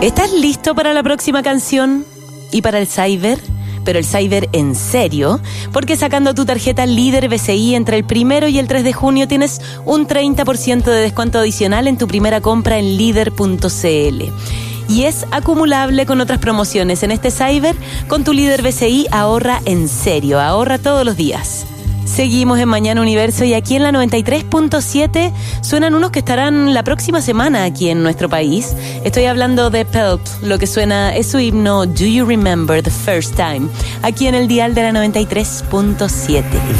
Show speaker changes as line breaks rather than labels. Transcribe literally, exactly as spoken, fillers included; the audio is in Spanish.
¿Estás listo para la próxima canción? ¿Y para el cyber? Pero el cyber en serio, porque sacando tu tarjeta Líder B C I entre el primero y el tres de junio tienes un treinta por ciento de descuento adicional en tu primera compra en líder punto c l. Y es acumulable con otras promociones. En este cyber, con tu Líder B C I, ahorra en serio, ahorra todos los días. Seguimos en Mañana Universo y aquí en la noventa y tres punto siete suenan unos que estarán la próxima semana aquí en nuestro país. Estoy hablando de Pulp, lo que suena es su himno Do You Remember the First Time, aquí en el dial de la noventa y tres punto siete.